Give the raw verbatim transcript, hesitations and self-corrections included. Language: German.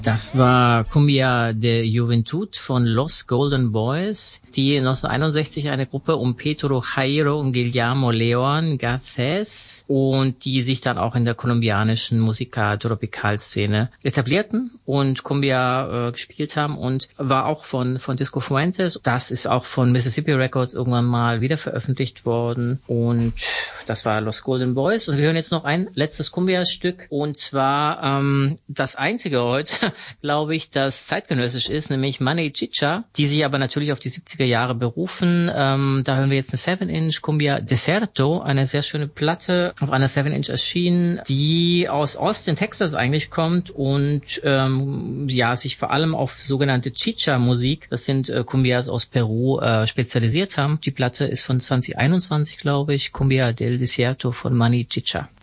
Das war Cumbia de Juventud von Los Golden Boys, die neunzehnhunderteinundsechzig eine Gruppe um Pedro Jairo und Guillermo Leon Garcés und die sich dann auch in der kolumbianischen Musica-Tropical-Szene etablierten und Cumbia äh, gespielt haben und war auch von von Disco Fuentes. Das ist auch von Mississippi Records irgendwann mal wieder veröffentlicht worden und das war Los Golden Boys. Und wir hören jetzt noch ein letztes Cumbia-Stück und zwar ähm, das einzige heute, glaube ich, das zeitgenössisch ist, nämlich Mani Chicha, die sich aber natürlich auf die siebziger Jahre berufen. Ähm, da hören wir jetzt eine seven inch Cumbia Deserto, eine sehr schöne Platte, auf einer seven inch erschienen, die aus Austin, Texas eigentlich kommt und ähm, ja sich vor allem auf sogenannte Chicha-Musik, das sind äh, Cumbias aus Peru, äh, spezialisiert haben. Die Platte ist von zwanzig einundzwanzig, glaube ich, Cumbia del Desierto von Mani Chicha.